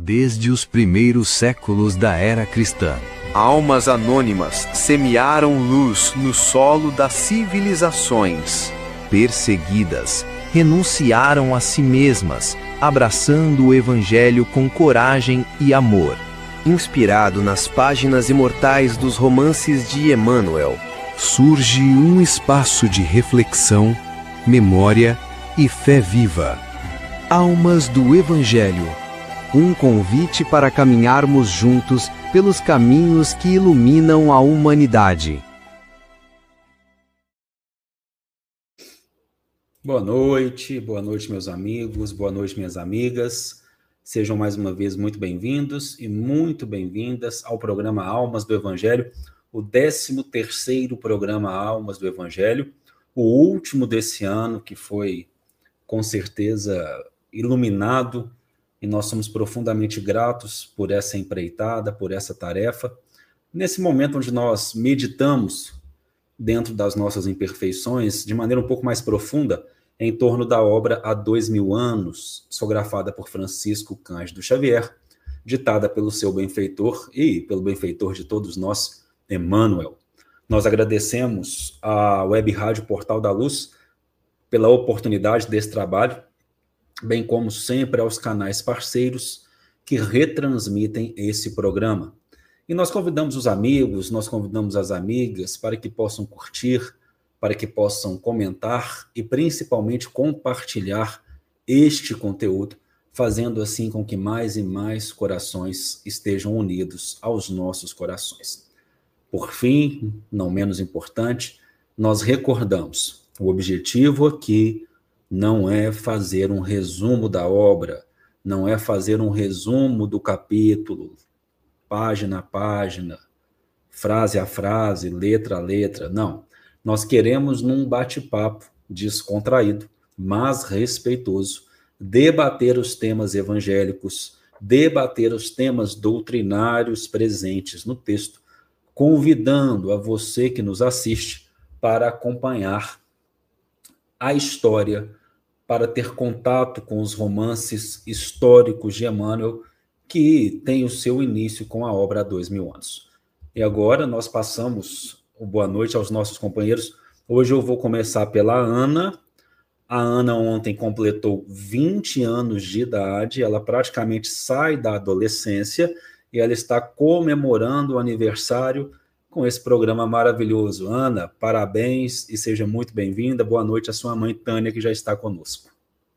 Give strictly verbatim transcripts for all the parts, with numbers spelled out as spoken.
desde os primeiros séculos da era cristã. Almas anônimas semearam luz no solo das civilizações. Perseguidas, renunciaram a si mesmas, abraçando o Evangelho com coragem e amor. Inspirado nas páginas imortais dos romances de Emmanuel, surge um espaço de reflexão, memória e fé viva. Almas do Evangelho. Um convite para caminharmos juntos pelos caminhos que iluminam a humanidade. Boa noite, boa noite, meus amigos, boa noite, minhas amigas. Sejam mais uma vez muito bem-vindos e muito bem-vindas ao programa Almas do Evangelho, o décimo terceiro programa Almas do Evangelho, o último desse ano, que foi, com certeza, iluminado, e nós somos profundamente gratos por essa empreitada, por essa tarefa. Nesse momento onde nós meditamos dentro das nossas imperfeições, de maneira um pouco mais profunda, em torno da obra Há Dois Mil Anos, psicografada por Francisco Cândido Xavier, ditada pelo seu benfeitor e pelo benfeitor de todos nós, Emmanuel. Nós agradecemos à Web Rádio Portal da Luz pela oportunidade desse trabalho, bem como sempre aos canais parceiros que retransmitem esse programa. E nós convidamos os amigos, nós convidamos as amigas para que possam curtir, para que possam comentar e principalmente compartilhar este conteúdo, fazendo assim com que mais e mais corações estejam unidos aos nossos corações. Por fim, não menos importante, nós recordamos, o objetivo aqui não é fazer um resumo da obra, não é fazer um resumo do capítulo, página a página, frase a frase, letra a letra, não. Nós queremos, num bate-papo descontraído, mas respeitoso, debater os temas evangélicos, debater os temas doutrinários presentes no texto, convidando a você que nos assiste para acompanhar a história, para ter contato com os romances históricos de Emmanuel, que tem o seu início com a obra Há Dois Mil Anos. E agora nós passamos o boa noite aos nossos companheiros. Hoje eu vou começar pela Ana. A Ana ontem completou vinte anos de idade, ela praticamente sai da adolescência e ela está comemorando o aniversário com esse programa maravilhoso. Ana, parabéns e seja muito bem-vinda. Boa noite à sua mãe, Tânia, que já está conosco.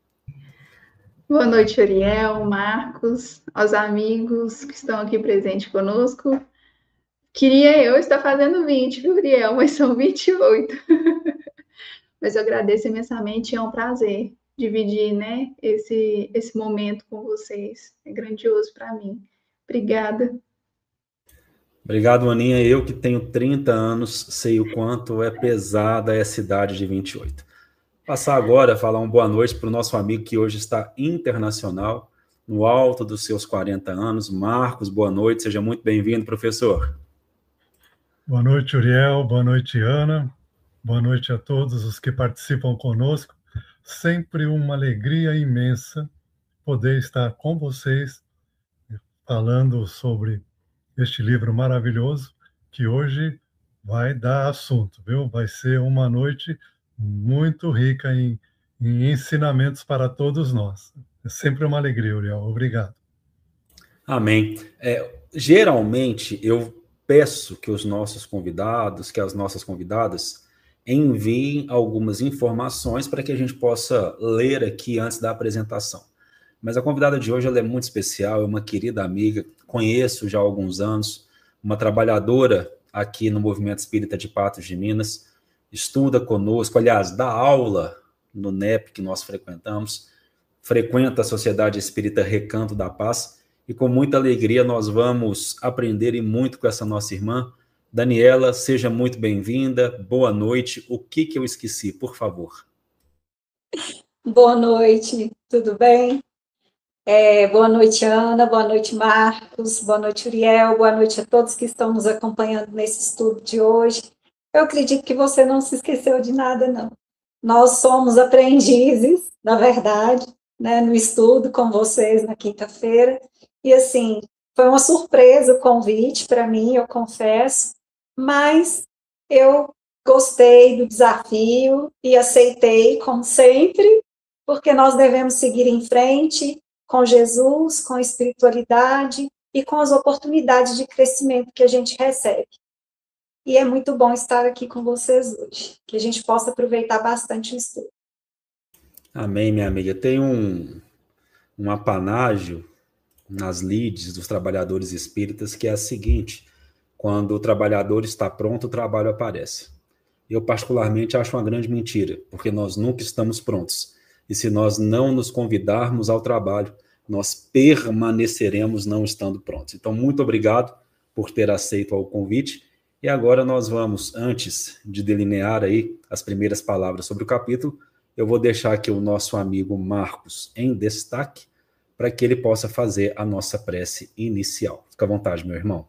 Boa noite, Ariel, Marcos, aos amigos que estão aqui presentes conosco. Queria eu estar fazendo vinte, viu, Ariel? Mas são vinte e oito. Mas eu agradeço imensamente, é um prazer dividir, né, esse, esse momento com vocês. É grandioso para mim. Obrigada. Obrigado, Aninha. Eu que tenho trinta anos, sei o quanto é pesada essa idade de vinte e oito. Passar agora a falar uma boa noite para o nosso amigo que hoje está internacional, no alto dos seus quarenta anos. Marcos, boa noite, seja muito bem-vindo, professor. Boa noite, Uriel, boa noite, Ana, boa noite a todos os que participam conosco. Sempre uma alegria imensa poder estar com vocês falando sobre este livro maravilhoso que hoje vai dar assunto, viu? Vai ser uma noite muito rica em, em ensinamentos para todos nós. É sempre uma alegria, Uriel. Obrigado. Amém. É, geralmente, eu peço que os nossos convidados, que as nossas convidadas, enviem algumas informações para que a gente possa ler aqui antes da apresentação. Mas a convidada de hoje ela é muito especial, é uma querida amiga, conheço já há alguns anos, uma trabalhadora aqui no Movimento Espírita de Patos de Minas, estuda conosco, aliás, dá aula no N E P que nós frequentamos, frequenta a Sociedade Espírita Recanto da Paz, e com muita alegria nós vamos aprender e muito com essa nossa irmã. Daniela, seja muito bem-vinda, boa noite. O que que eu esqueci, por favor? Boa noite, tudo bem? É, boa noite, Ana, boa noite, Marcos, boa noite, Uriel, boa noite a todos que estão nos acompanhando nesse estudo de hoje. Eu acredito que você não se esqueceu de nada, não. Nós somos aprendizes, na verdade, né, no estudo com vocês na quinta-feira, E, assim, foi uma surpresa o convite para mim, eu confesso, mas eu gostei do desafio e aceitei, como sempre, porque nós devemos seguir em frente com Jesus, com a espiritualidade e com as oportunidades de crescimento que a gente recebe. E é muito bom estar aqui com vocês hoje, que a gente possa aproveitar bastante o estudo. Amém, minha amiga. Tem um, um apanágio nas lides dos trabalhadores espíritas que é a seguinte: quando o trabalhador está pronto, o trabalho aparece. Eu particularmente acho uma grande mentira, porque nós nunca estamos prontos. E se nós não nos convidarmos ao trabalho, nós permaneceremos não estando prontos. Então, muito obrigado por ter aceito o convite. E agora nós vamos, antes de delinear aí as primeiras palavras sobre o capítulo, eu vou deixar aqui o nosso amigo Marcos em destaque, para que ele possa fazer a nossa prece inicial. Fica à vontade, meu irmão.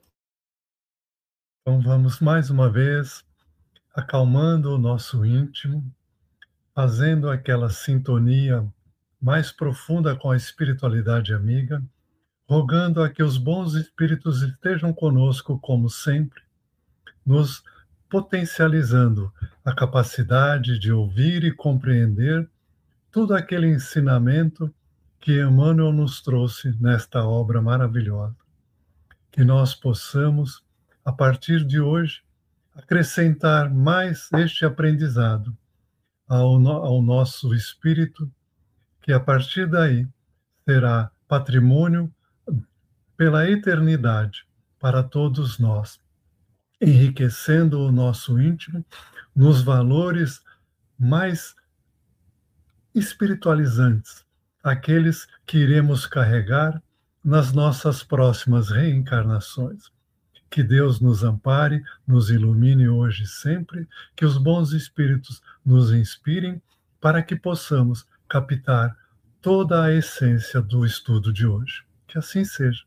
Então vamos mais uma vez acalmando o nosso íntimo, fazendo aquela sintonia mais profunda com a espiritualidade amiga, rogando a que os bons espíritos estejam conosco como sempre, nos potencializando a capacidade de ouvir e compreender todo aquele ensinamento que Emmanuel nos trouxe nesta obra maravilhosa. Que nós possamos, a partir de hoje, acrescentar mais este aprendizado ao, no, ao nosso espírito, que a partir daí será patrimônio pela eternidade para todos nós, enriquecendo o nosso íntimo nos valores mais espiritualizantes, aqueles que iremos carregar nas nossas próximas reencarnações. Que Deus nos ampare, nos ilumine hoje e sempre, que os bons espíritos nos inspirem para que possamos captar toda a essência do estudo de hoje. Que assim seja.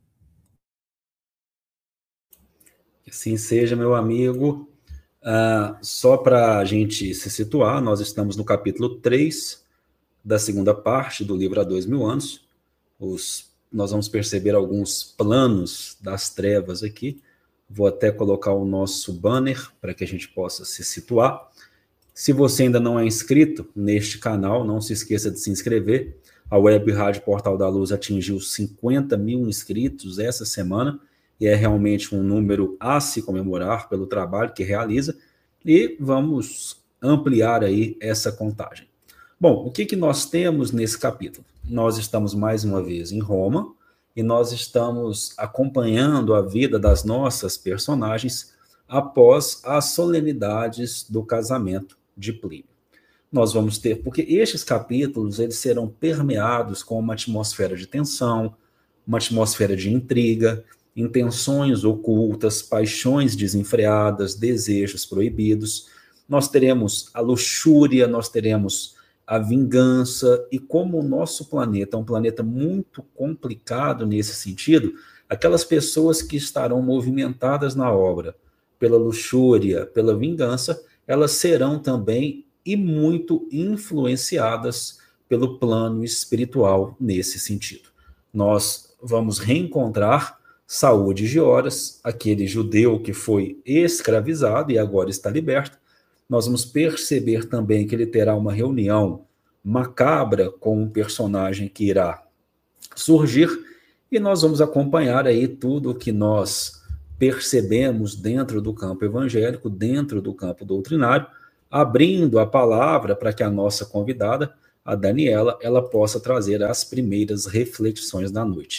Que assim seja, meu amigo. Uh, só para a gente se situar, nós estamos no capítulo três da segunda parte do livro Há Dois Mil Anos. Os, nós vamos perceber alguns planos das trevas aqui. Vou até colocar o nosso banner para que a gente possa se situar. Se você ainda não é inscrito neste canal, não se esqueça de se inscrever. A Web Rádio Portal da Luz atingiu cinquenta mil inscritos essa semana, e é realmente um número a se comemorar pelo trabalho que realiza, e vamos ampliar aí essa contagem. Bom, o que, que nós temos nesse capítulo? Nós estamos mais uma vez em Roma, e nós estamos acompanhando a vida das nossas personagens após as solenidades do casamento de Plínio. Nós vamos ter, porque estes capítulos eles serão permeados com uma atmosfera de tensão, uma atmosfera de intriga, intenções ocultas, paixões desenfreadas, desejos proibidos. Nós teremos a luxúria, nós teremos a vingança, e como o nosso planeta é um planeta muito complicado nesse sentido, aquelas pessoas que estarão movimentadas na obra pela luxúria, pela vingança, elas serão também e muito influenciadas pelo plano espiritual nesse sentido. Nós vamos reencontrar Saúl de Gioras, aquele judeu que foi escravizado e agora está liberto. Nós vamos perceber também que ele terá uma reunião macabra com um personagem que irá surgir, e nós vamos acompanhar aí tudo o que nós percebemos dentro do campo evangélico, dentro do campo doutrinário, abrindo a palavra para que a nossa convidada, a Daniela, ela possa trazer as primeiras reflexões da noite.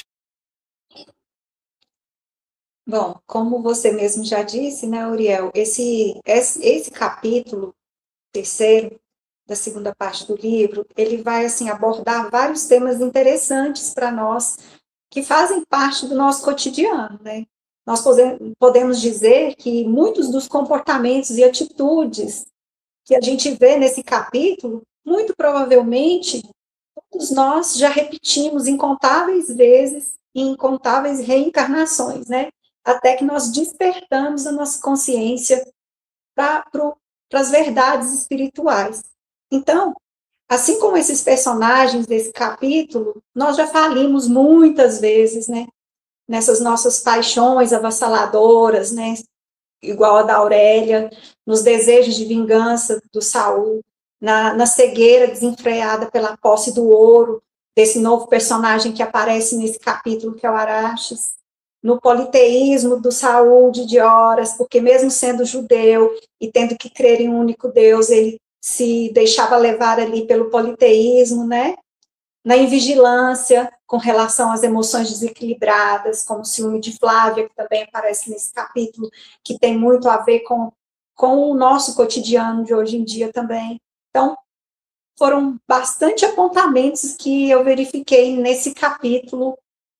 Bom, como você mesmo já disse, né, Uriel, esse, esse, esse capítulo terceiro da segunda parte do livro, ele vai assim abordar vários temas interessantes para nós, que fazem parte do nosso cotidiano, né? Nós podemos dizer que muitos dos comportamentos e atitudes que a gente vê nesse capítulo, muito provavelmente, todos nós já repetimos incontáveis vezes, em incontáveis reencarnações, né? Até que nós despertamos a nossa consciência para as verdades espirituais. Então, assim como esses personagens desse capítulo, nós já falimos muitas vezes, né? Nessas nossas paixões avassaladoras, né? Igual a da Aurélia, nos desejos de vingança do Saul, na, na cegueira desenfreada pela posse do ouro, desse novo personagem que aparece nesse capítulo, que é o Araxes, no politeísmo do Saul de Dioras, porque mesmo sendo judeu e tendo que crer em um único Deus, ele se deixava levar ali pelo politeísmo, né? Na invigilância com relação às emoções desequilibradas, como o ciúme de Flávia, que também aparece nesse capítulo, que tem muito a ver com, com o nosso cotidiano de hoje em dia também. Então, foram bastante apontamentos que eu verifiquei nesse capítulo.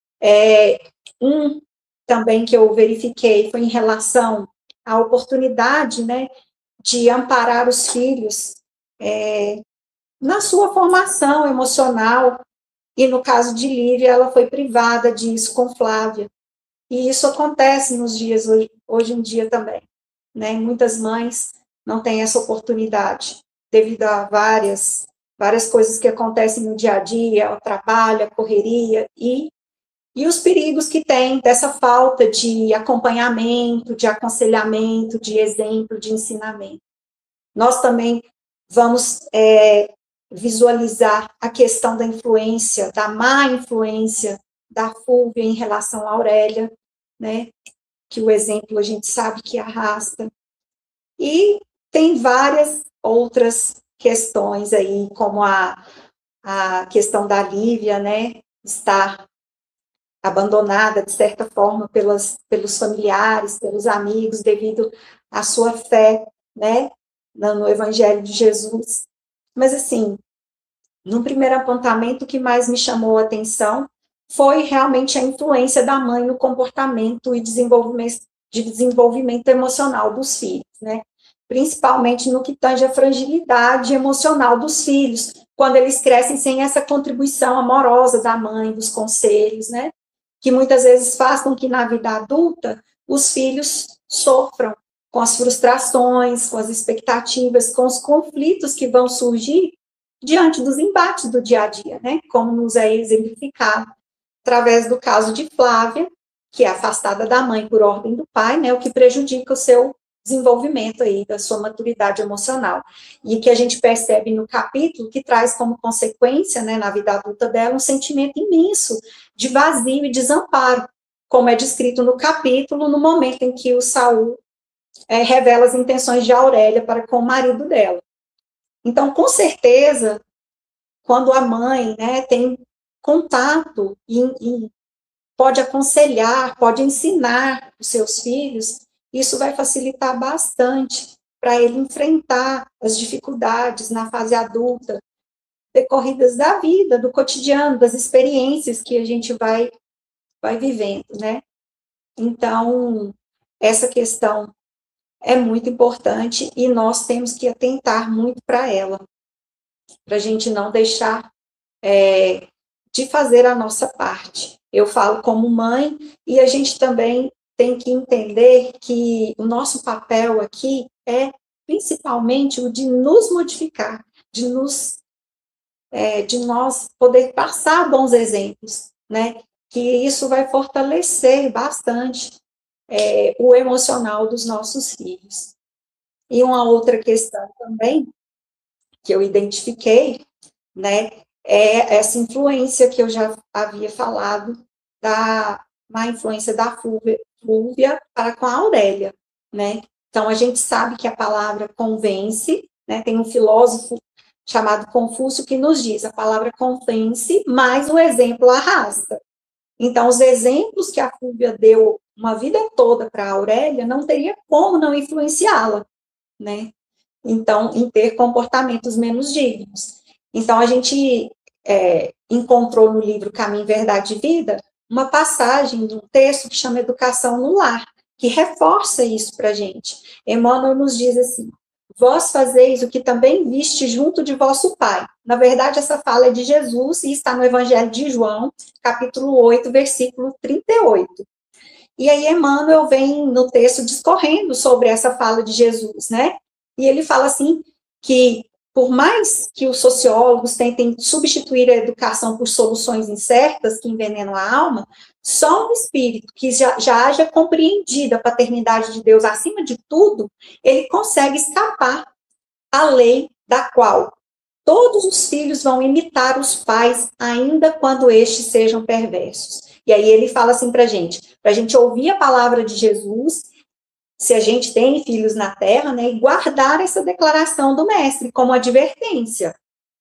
É, um também que eu verifiquei foi em relação à oportunidade, né, de amparar os filhos é, na sua formação emocional, e no caso de Lívia, ela foi privada disso com Flávia. E isso acontece nos dias hoje, hoje em dia também, né? Muitas mães não têm essa oportunidade, devido a várias, várias coisas que acontecem no dia a dia, o trabalho, a correria, e, e os perigos que tem dessa falta de acompanhamento, de aconselhamento, de exemplo, de ensinamento. Nós também vamos é, visualizar a questão da influência, da má influência da Fúvia em relação à Aurélia, né, que o exemplo a gente sabe que arrasta. E tem várias outras questões aí, como a, a questão da Lívia, né, estar abandonada, de certa forma, pelas, pelos familiares, pelos amigos, devido à sua fé, né, no Evangelho de Jesus. Mas, assim, no primeiro apontamento, o que mais me chamou a atenção foi realmente a influência da mãe no comportamento e desenvolvimento, de desenvolvimento emocional dos filhos, né? Principalmente no que tange a fragilidade emocional dos filhos, quando eles crescem sem essa contribuição amorosa da mãe, dos conselhos, né? Que muitas vezes faz com que na vida adulta os filhos sofram com as frustrações, com as expectativas, com os conflitos que vão surgir diante dos embates do dia a dia, né? Como nos é exemplificado através do caso de Flávia, que é afastada da mãe por ordem do pai, né? O que prejudica o seu desenvolvimento aí, da sua maturidade emocional. E que a gente percebe no capítulo que traz como consequência, né, na vida adulta dela, um sentimento imenso de vazio e desamparo, como é descrito no capítulo, no momento em que o Saul é, revela as intenções de Aurélia para com o marido dela. Então, com certeza, quando a mãe, né, tem contato e, e pode aconselhar, pode ensinar os seus filhos, isso vai facilitar bastante para ele enfrentar as dificuldades na fase adulta, decorridas da vida, do cotidiano, das experiências que a gente vai, vai vivendo, né? Então, essa questão é muito importante e nós temos que atentar muito para ela, para a gente não deixar é, de fazer a nossa parte. Eu falo como mãe e a gente também tem que entender que o nosso papel aqui é principalmente o de nos modificar, de nos, é, de nós poder passar bons exemplos, né? Que isso vai fortalecer bastante é, o emocional dos nossos filhos. E uma outra questão também que eu identifiquei, né, é essa influência que eu já havia falado da má influência da Fúvia, Fúvia para com a Aurélia, né? Então, a gente sabe que a palavra convence, né? Tem um filósofo chamado Confúcio que nos diz, a palavra convence, mas o exemplo arrasta. Então, os exemplos que a Fúvia deu uma vida toda para a Aurélia, não teria como não influenciá-la, né? Então, em ter comportamentos menos dignos. Então, a gente é, encontrou no livro Caminho, Verdade e Vida uma passagem de um texto que chama Educação no Lar, que reforça isso para a gente. Emmanuel nos diz assim, vós fazeis o que também viste junto de vosso Pai. Na verdade, essa fala é de Jesus e está no Evangelho de João, capítulo oito, versículo trinta e oito. E aí Emmanuel vem no texto discorrendo sobre essa fala de Jesus, né? E ele fala assim, que por mais que os sociólogos tentem substituir a educação por soluções incertas que envenenam a alma, só um espírito que já, já haja compreendido a paternidade de Deus acima de tudo, ele consegue escapar à lei da qual todos os filhos vão imitar os pais, ainda quando estes sejam perversos. E aí ele fala assim para a gente, para a gente ouvir a palavra de Jesus, se a gente tem filhos na terra, né, e guardar essa declaração do mestre como advertência.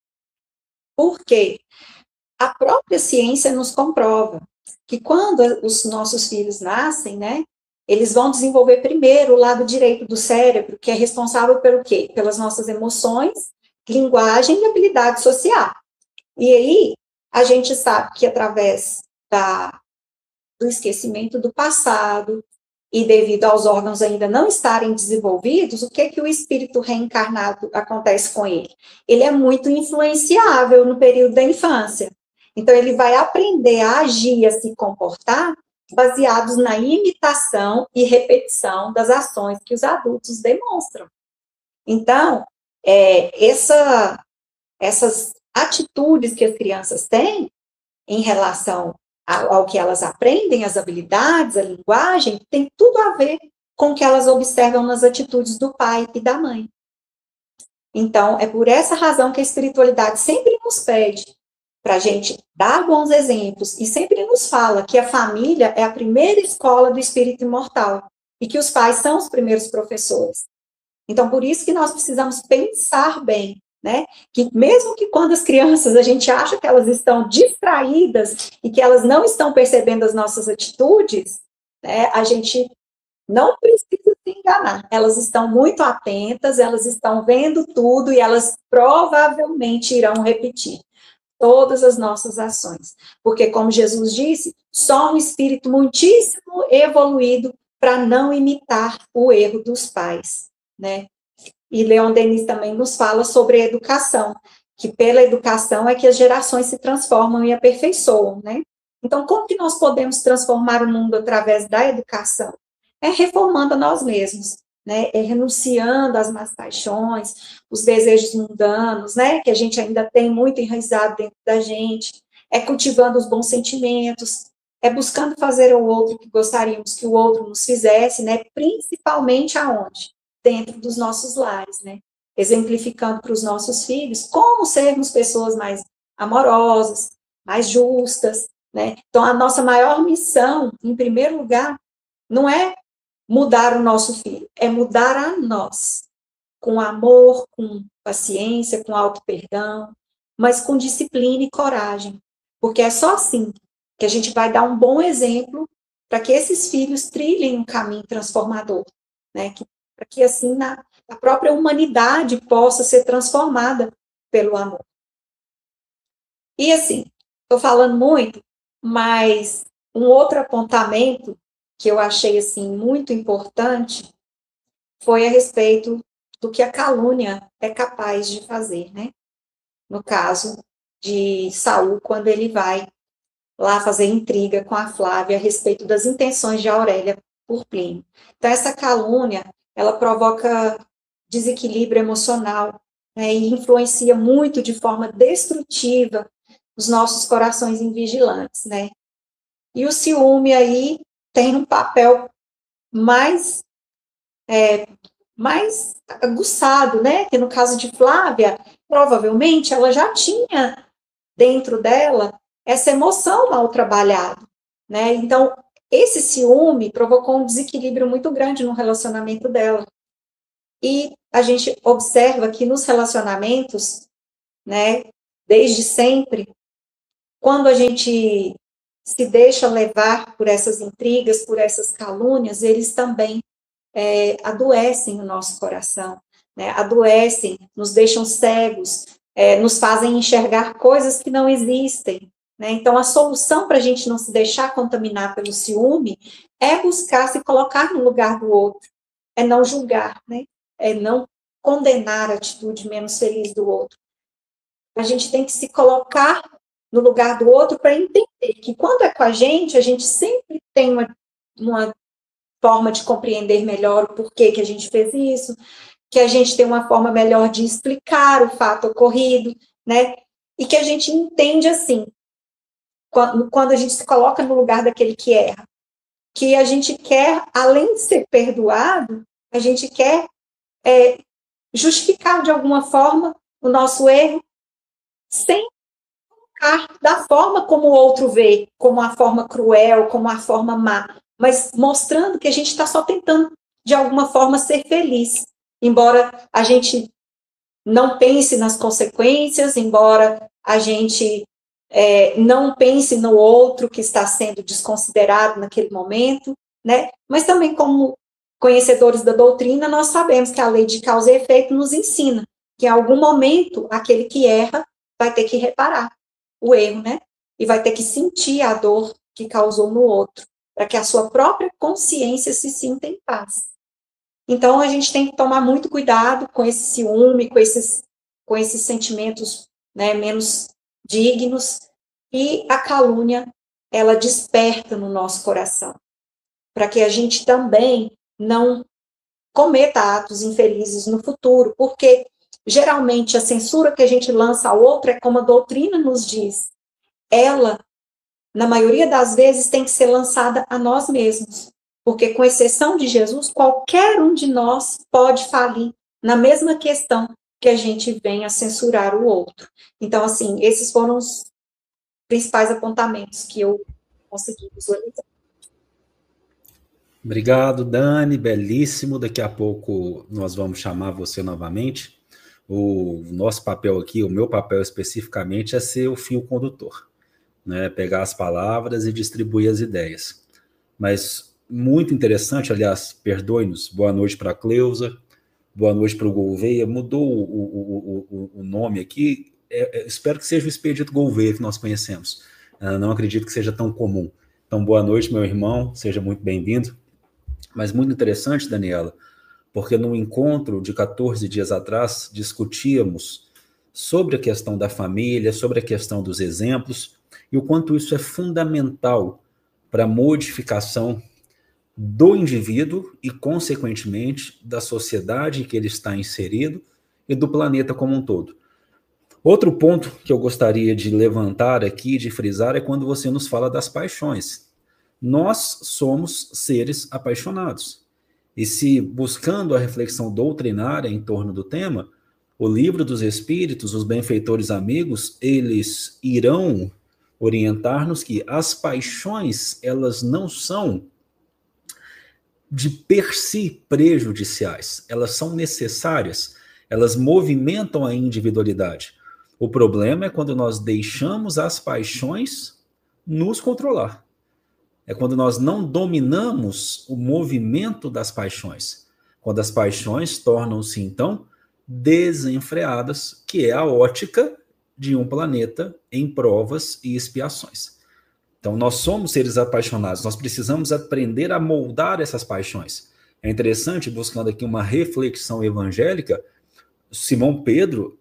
Por quê? A própria ciência nos comprova que quando os nossos filhos nascem, né, eles vão desenvolver primeiro o lado direito do cérebro, que é responsável pelo quê? Pelas nossas emoções, linguagem e habilidade social. E aí, a gente sabe que através da, do esquecimento do passado, e devido aos órgãos ainda não estarem desenvolvidos, o que que o espírito reencarnado acontece com ele? Ele é muito influenciável no período da infância. Então, ele vai aprender a agir, a se comportar, baseados na imitação e repetição das ações que os adultos demonstram. Então, é, essa, essas atitudes que as crianças têm em relação ao que elas aprendem, as habilidades, a linguagem, tem tudo a ver com o que elas observam nas atitudes do pai e da mãe. Então, é por essa razão que a espiritualidade sempre nos pede para a gente dar bons exemplos e sempre nos fala que a família é a primeira escola do espírito imortal e que os pais são os primeiros professores. Então, por isso que nós precisamos pensar bem, né? Que mesmo que quando as crianças, a gente acha que elas estão distraídas e que elas não estão percebendo as nossas atitudes, né, a gente não precisa se enganar. Elas estão muito atentas, elas estão vendo tudo e elas provavelmente irão repetir todas as nossas ações. Porque, como Jesus disse, só um espírito muitíssimo evoluído para não imitar o erro dos pais, né? E Leon Denis também nos fala sobre a educação, que pela educação é que as gerações se transformam e aperfeiçoam, né? Então, como que nós podemos transformar o mundo através da educação? É reformando a nós mesmos, né? É renunciando às más paixões, os desejos mundanos, né? Que a gente ainda tem muito enraizado dentro da gente. É cultivando os bons sentimentos, é buscando fazer ao outro o que gostaríamos que o outro nos fizesse, né? Principalmente aonde? Dentro dos nossos lares, né? Exemplificando para os nossos filhos como sermos pessoas mais amorosas, mais justas, né? Então, a nossa maior missão, em primeiro lugar, não é mudar o nosso filho, é mudar a nós, com amor, com paciência, com auto-perdão, mas com disciplina e coragem, porque é só assim que a gente vai dar um bom exemplo para que esses filhos trilhem um caminho transformador, né? Que para que, assim, na, a própria humanidade possa ser transformada pelo amor. E, assim, estou falando muito, mas um outro apontamento que eu achei, assim, muito importante foi a respeito do que a calúnia é capaz de fazer, né? No caso de Saul, quando ele vai lá fazer intriga com a Flávia a respeito das intenções de Aurélia por Plínio. Então, essa calúnia, ela provoca desequilíbrio emocional, né, e influencia muito de forma destrutiva os nossos corações invigilantes, né? E o ciúme aí tem um papel mais, é, mais aguçado, né? Que no caso de Flávia, provavelmente ela já tinha dentro dela essa emoção mal trabalhada, né? Então, esse ciúme provocou um desequilíbrio muito grande no relacionamento dela. E a gente observa que nos relacionamentos, né, desde sempre, quando a gente se deixa levar por essas intrigas, por essas calúnias, eles também é, adoecem o nosso coração, né, adoecem, nos deixam cegos, é, nos fazem enxergar coisas que não existem. Né? Então, a solução para a gente não se deixar contaminar pelo ciúme é buscar se colocar no lugar do outro, é não julgar, né? É não condenar a atitude menos feliz do outro. A gente tem que se colocar no lugar do outro para entender que quando é com a gente, a gente sempre tem uma, uma forma de compreender melhor o porquê que a gente fez isso, que a gente tem uma forma melhor de explicar o fato ocorrido, né? E que a gente entende assim, quando, quando a gente se coloca no lugar daquele que erra, que a gente quer, além de ser perdoado, a gente quer é, justificar de alguma forma o nosso erro, sem colocar da forma como o outro vê, como a forma cruel, como a forma má, mas mostrando que a gente está só tentando, de alguma forma, ser feliz. Embora a gente não pense nas consequências, embora a gente é, não pense no outro que está sendo desconsiderado naquele momento, né? Mas também, como conhecedores da doutrina, nós sabemos que a lei de causa e efeito nos ensina que, em algum momento, aquele que erra vai ter que reparar o erro, né? E vai ter que sentir a dor que causou no outro, para que a sua própria consciência se sinta em paz. Então, a gente tem que tomar muito cuidado com esse ciúme, com esses, com esses sentimentos, né, menos dignos, e a calúnia, ela desperta no nosso coração, para que a gente também não cometa atos infelizes no futuro, porque, geralmente, a censura que a gente lança ao outro é como a doutrina nos diz, ela, na maioria das vezes, tem que ser lançada a nós mesmos. Porque, com exceção de Jesus, qualquer um de nós pode falir na mesma questão que a gente vem a censurar o outro. Então, assim, esses foram os principais apontamentos que eu consegui visualizar. Obrigado, Dani, belíssimo. Daqui a pouco nós vamos chamar você novamente. O nosso papel aqui, o meu papel especificamente, é ser o fio condutor, né? Pegar as palavras e distribuir as ideias. Mas muito interessante, aliás, perdoe-nos, boa noite para a Cleusa, boa noite para o Gouveia, mudou o, o, o, o nome aqui, é, é, espero que seja o Expedito Gouveia que nós conhecemos, uh, não acredito que seja tão comum. Então, boa noite, meu irmão, seja muito bem-vindo. Mas muito interessante, Daniela, porque no encontro de quatorze dias atrás, discutíamos sobre a questão da família, sobre a questão dos exemplos, e o quanto isso é fundamental para a modificação do indivíduo e, consequentemente, da sociedade em que ele está inserido e do planeta como um todo. Outro ponto que eu gostaria de levantar aqui, de frisar, é quando você nos fala das paixões. Nós somos seres apaixonados. E se, buscando a reflexão doutrinária em torno do tema, o Livro dos Espíritos, os benfeitores amigos, eles irão orientar-nos que as paixões, elas não são de per si prejudiciais, elas são necessárias, elas movimentam a individualidade. O problema é quando nós deixamos as paixões nos controlar. É quando nós não dominamos o movimento das paixões. Quando as paixões tornam-se, então, desenfreadas, que é a ótica de um planeta em provas e expiações. Então, nós somos seres apaixonados, nós precisamos aprender a moldar essas paixões. É interessante, buscando aqui uma reflexão evangélica, Simão Pedro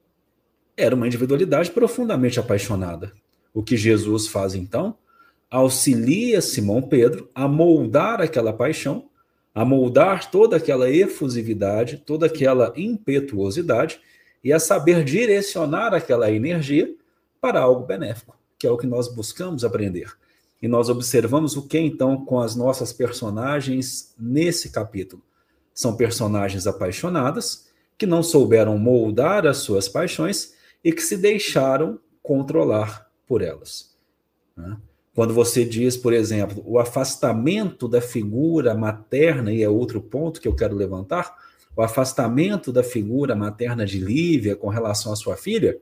era uma individualidade profundamente apaixonada. O que Jesus faz, então, auxilia Simão Pedro a moldar aquela paixão, a moldar toda aquela efusividade, toda aquela impetuosidade e a saber direcionar aquela energia para algo benéfico, que é o que nós buscamos aprender. E nós observamos o que, então, com as nossas personagens nesse capítulo. São personagens apaixonadas, que não souberam moldar as suas paixões e que se deixaram controlar por elas. Quando você diz, por exemplo, o afastamento da figura materna, e é outro ponto que eu quero levantar, o afastamento da figura materna de Lívia com relação à sua filha,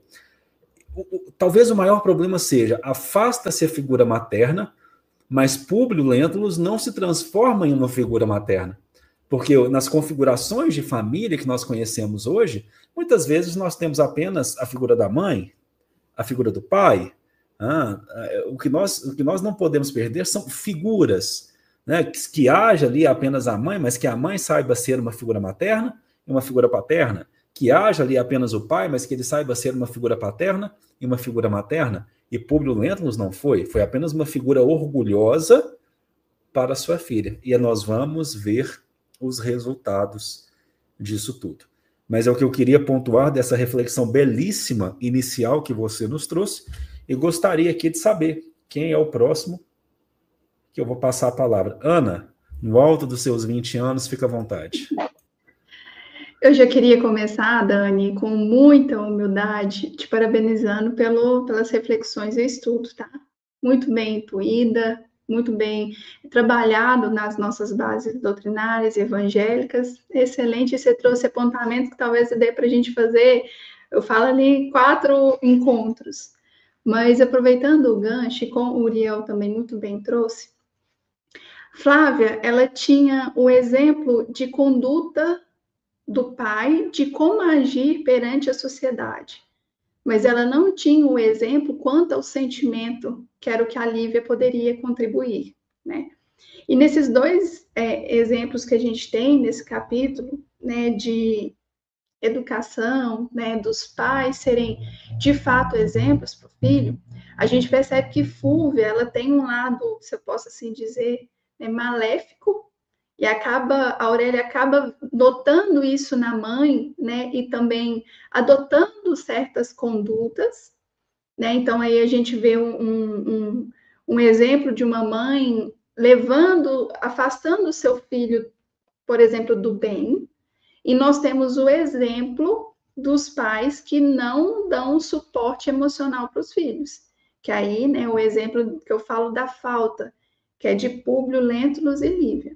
talvez o maior problema seja, afasta-se a figura materna, mas Públio Lentulus não se transforma em uma figura materna. Porque nas configurações de família que nós conhecemos hoje, muitas vezes nós temos apenas a figura da mãe, a figura do pai. Ah, o, que nós, o que nós não podemos perder são figuras, né, que, que haja ali apenas a mãe, mas que a mãe saiba ser uma figura materna e uma figura paterna. Que haja ali apenas o pai, mas que ele saiba ser uma figura paterna e uma figura materna. E Públio Lentulus não foi, foi apenas uma figura orgulhosa para sua filha. E nós vamos ver os resultados disso tudo. Mas é o que eu queria pontuar dessa reflexão belíssima inicial que você nos trouxe, e gostaria aqui de saber quem é o próximo que eu vou passar a palavra. Ana, no alto dos seus vinte anos, fica à vontade. Eu já queria começar, Dani, com muita humildade, te parabenizando pelo, pelas reflexões e estudo, tá? Muito bem intuída, muito bem trabalhado nas nossas bases doutrinárias e evangélicas. Excelente, você trouxe apontamentos que talvez dê para a gente fazer, eu falo ali, quatro encontros. Mas aproveitando o gancho, com o Uriel também muito bem trouxe, Flávia, ela tinha o exemplo de conduta do pai, de como agir perante a sociedade. Mas ela não tinha o exemplo quanto ao sentimento, que era o que a Lívia poderia contribuir, né? E nesses dois é, exemplos que a gente tem nesse capítulo, né, de educação, né, dos pais serem de fato exemplos para o filho, a gente percebe que Fúvia, ela tem um lado, se eu posso assim dizer, né, maléfico, e acaba, a Aurélia acaba notando isso na mãe, né, e também adotando certas condutas, né, então aí a gente vê um, um, um exemplo de uma mãe levando, afastando o seu filho, por exemplo, do bem, e nós temos o exemplo dos pais que não dão suporte emocional para os filhos, que aí, né, o exemplo que eu falo da falta, que é de Públio, Lentulus e Lívia.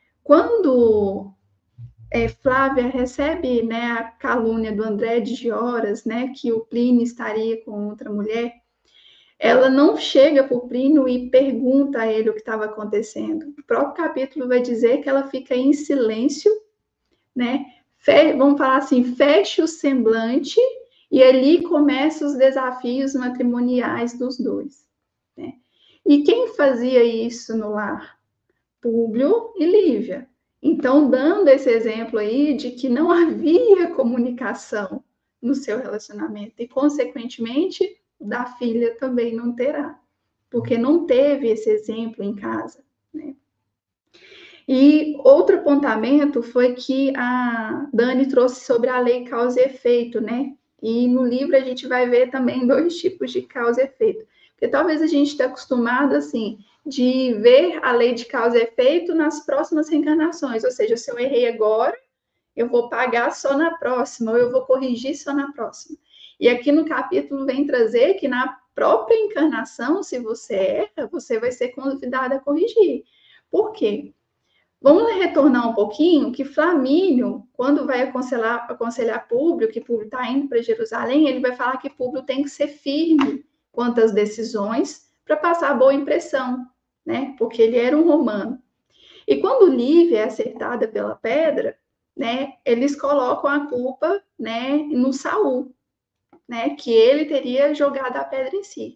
Quando é, Flávia recebe, né, a calúnia do André de Gioras, né, que o Plínio estaria com outra mulher, ela não chega para o Plínio e pergunta a ele o que estava acontecendo. O próprio capítulo vai dizer que ela fica em silêncio, né, Fe, vamos falar assim, fecha o semblante e ali começam os desafios matrimoniais dos dois, né? E quem fazia isso no lar? Públio e Lívia. Então, dando esse exemplo aí de que não havia comunicação no seu relacionamento e, consequentemente, da filha também não terá, porque não teve esse exemplo em casa, né? E outro apontamento foi que a Dani trouxe sobre a lei causa e efeito, né? E no livro a gente vai ver também dois tipos de causa e efeito, porque talvez a gente esteja acostumado, assim, de ver a lei de causa e efeito nas próximas reencarnações, ou seja, se eu errei agora, eu vou pagar só na próxima, ou eu vou corrigir só na próxima. E aqui no capítulo vem trazer que na própria encarnação, se você erra, você vai ser convidado a corrigir. Por quê? Vamos retornar um pouquinho, que Flamínio, quando vai aconselhar, aconselhar Públio, que Públio está indo para Jerusalém, ele vai falar que Públio tem que ser firme quanto às decisões, para passar boa impressão, né? Porque ele era um romano. E quando Lívia é acertada pela pedra, né, eles colocam a culpa, né, no Saul, né, que ele teria jogado a pedra em si.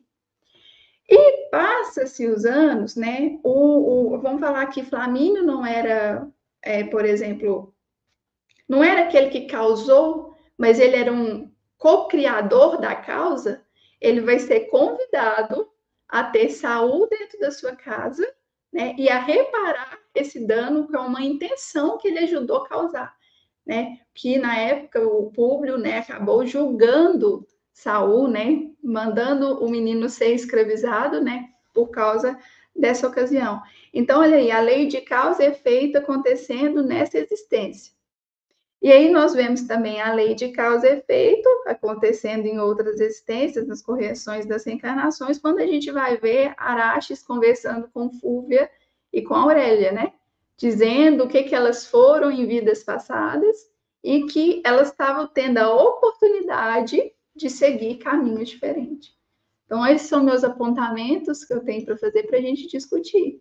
E passa-se os anos, né, o, o, vamos falar que Flamínio não era, é, por exemplo, não era aquele que causou, mas ele era um co-criador da causa, ele vai ser convidado a ter Saul dentro da sua casa, né, e a reparar esse dano com uma intenção que ele ajudou a causar, né, que na época o Públio, né, acabou julgando Saul, né, mandando o menino ser escravizado, né, por causa dessa ocasião. Então, olha aí, a lei de causa e efeito acontecendo nessa existência. E aí nós vemos também a lei de causa e efeito acontecendo em outras existências, nas correções das reencarnações, quando a gente vai ver Araxes conversando com Fúvia e com Aurélia, né? Dizendo o que, que elas foram em vidas passadas e que elas estavam tendo a oportunidade de seguir caminhos diferentes. Então, esses são meus apontamentos que eu tenho para fazer para a gente discutir.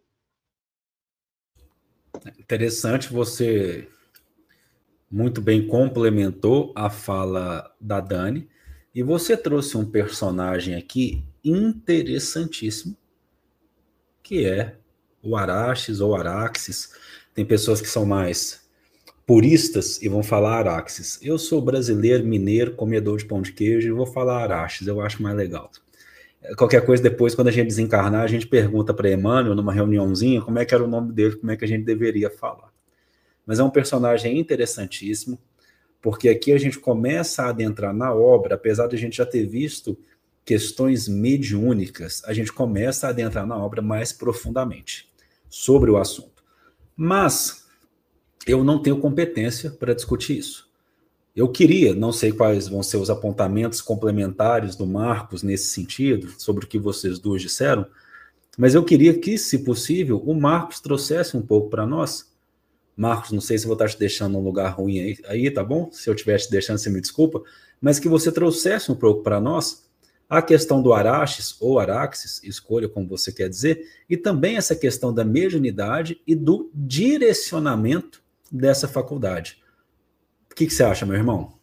Interessante, você muito bem complementou a fala da Dani, e você trouxe um personagem aqui interessantíssimo, que é o Araxes ou Araxes. Tem pessoas que são mais puristas e vão falar Araxes. Eu sou brasileiro, mineiro, comedor de pão de queijo, e vou falar Araxes, eu acho mais legal. Qualquer coisa depois, quando a gente desencarnar, a gente pergunta para Emmanuel, numa reuniãozinha, como é que era o nome dele, como é que a gente deveria falar. mas é um personagem interessantíssimo, porque aqui a gente começa a adentrar na obra, apesar de a gente já ter visto questões mediúnicas, a gente começa a adentrar na obra mais profundamente sobre o assunto. Mas eu não tenho competência para discutir isso. Eu queria, não sei quais vão ser os apontamentos complementares do Marcos nesse sentido, sobre o que vocês duas disseram, mas eu queria que, se possível, o Marcos trouxesse um pouco para nós. Marcos, não sei se eu vou estar te deixando num lugar ruim aí, aí, tá bom? Se eu estiver te deixando, você me desculpa, mas que você trouxesse um pouco para nós a questão do Araxes, ou Araxes, escolha como você quer dizer, e também essa questão da mediunidade e do direcionamento dessa faculdade. O que, que você acha, meu irmão?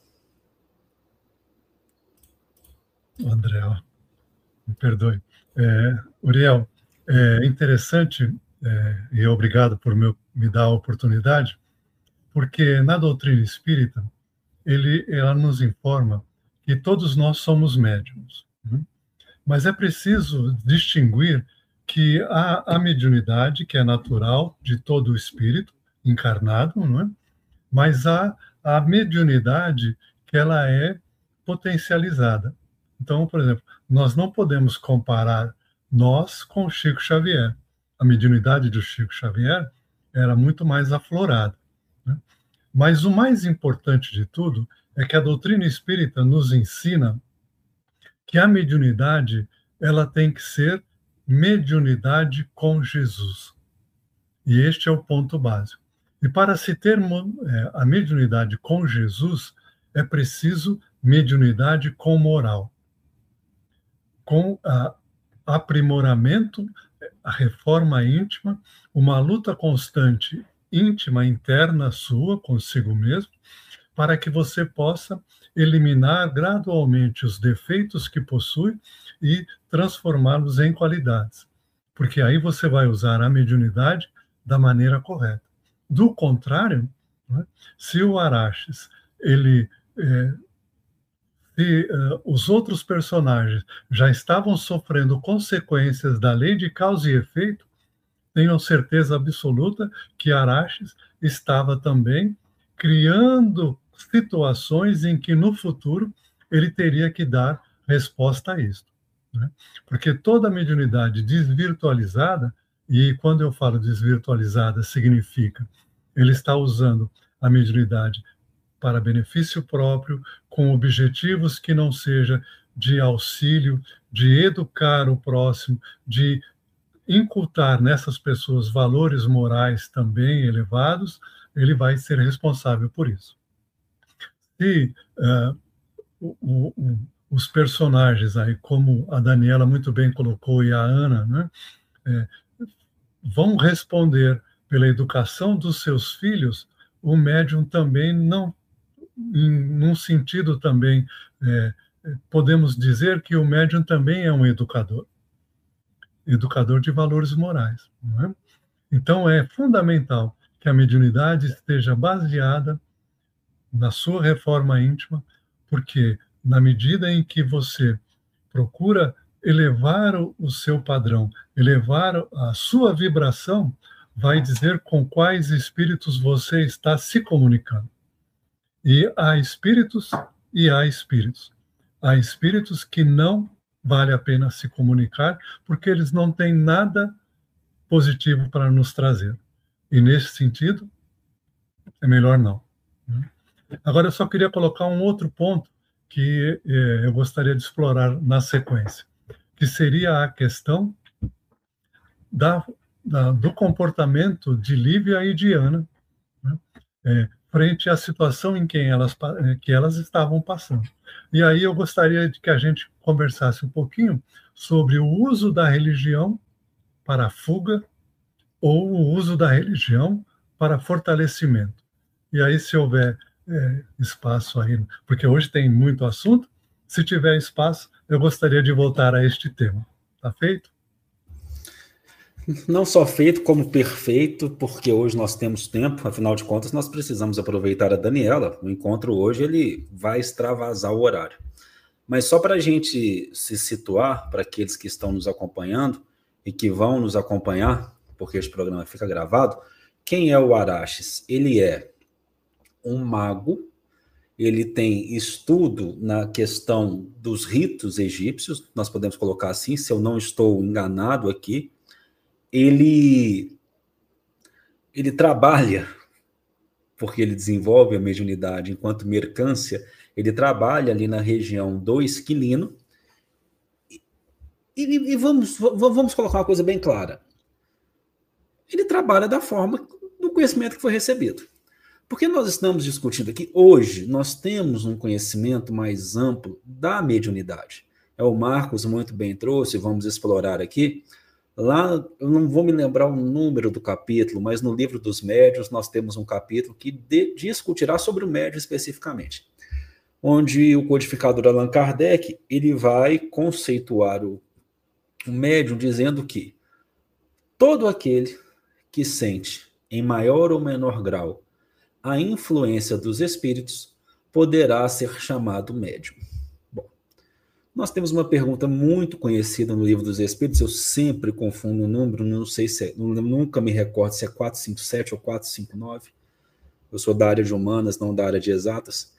André, me perdoe. É, Uriel, é interessante, é, e obrigado por me, me dar a oportunidade, porque na doutrina espírita, ele, ela nos informa que todos nós somos médiuns. Né? Mas é preciso distinguir que há a mediunidade, que é natural de todo o espírito encarnado, não é? Mas há a mediunidade que ela é potencializada. Então, por exemplo, nós não podemos comparar nós com o Chico Xavier. A mediunidade do Chico Xavier era muito mais aflorada. Né? Mas o mais importante de tudo é que a doutrina espírita nos ensina que a mediunidade ela tem que ser mediunidade com Jesus. E este é o ponto básico. E para se ter é, a mediunidade com Jesus, é preciso mediunidade com moral, com a aprimoramento, a reforma íntima, uma luta constante íntima, interna sua, consigo mesmo, para que você possa eliminar gradualmente os defeitos que possui e transformá-los em qualidades. Porque aí você vai usar a mediunidade da maneira correta. Do contrário, né, se o Araxes, ele, é, se uh, os outros personagens já estavam sofrendo consequências da lei de causa e efeito, tenham certeza absoluta que Araxes estava também criando situações em que no futuro ele teria que dar resposta a isso. Né? Porque toda mediunidade desvirtualizada, e quando eu falo desvirtualizada, significa ele está usando a mediunidade para benefício próprio, com objetivos que não seja de auxílio, de educar o próximo, de incultar nessas pessoas valores morais também elevados, ele vai ser responsável por isso. Se uh, o, o, os personagens aí, como a Daniela muito bem colocou e a Ana, né, é, vão responder pela educação dos seus filhos, o médium também não, em num sentido também, é, podemos dizer que o médium também é um educador, educador de valores morais. Não é? Então é fundamental que a mediunidade esteja baseada na sua reforma íntima, porque na medida em que você procura elevar o, o seu padrão, elevar a sua vibração, vai dizer com quais espíritos você está se comunicando. E há espíritos e há espíritos. Há espíritos que não vale a pena se comunicar, porque eles não têm nada positivo para nos trazer. E nesse sentido, é melhor não. Agora, eu só queria colocar um outro ponto que eh, eu gostaria de explorar na sequência, que seria a questão da Da, do comportamento de Lívia e de Ana, né, é, frente à situação em que elas, que elas estavam passando. E aí eu gostaria de que a gente conversasse um pouquinho sobre o uso da religião para a fuga ou o uso da religião para fortalecimento. E aí, se houver é, espaço aí, porque hoje tem muito assunto, se tiver espaço, eu gostaria de voltar a este tema. Tá feito? Não só feito, como perfeito, porque hoje nós temos tempo, afinal de contas, nós precisamos aproveitar a Daniela. O encontro hoje ele vai extravasar o horário. Mas só para a gente se situar, para aqueles que estão nos acompanhando e que vão nos acompanhar, porque este programa fica gravado, Quem é o Araxes? Ele é um mago, ele tem estudo na questão dos ritos egípcios, nós podemos colocar assim, se eu não estou enganado aqui. Ele, ele trabalha, porque ele desenvolve a mediunidade enquanto mercância, ele trabalha ali na região do Esquilino. E, e, e vamos, vamos colocar uma coisa bem clara. Ele trabalha da forma do conhecimento que foi recebido. Porque nós estamos discutindo aqui, hoje, nós temos um conhecimento mais amplo da mediunidade. É, o Marcos muito bem trouxe, vamos explorar aqui. Lá, eu não vou me lembrar o número do capítulo, mas no livro dos médiuns nós temos um capítulo que de, discutirá sobre o médium especificamente, onde o codificador Allan Kardec ele vai conceituar o, o médium dizendo que todo aquele que sente, em maior ou menor grau, a influência dos espíritos poderá ser chamado médium. Bom, nós temos uma pergunta muito conhecida no Livro dos Espíritos, eu sempre confundo o número, não sei se é, nunca me recordo se é quatrocentos e cinquenta e sete ou quatrocentos e cinquenta e nove, eu sou da área de humanas, não da área de exatas,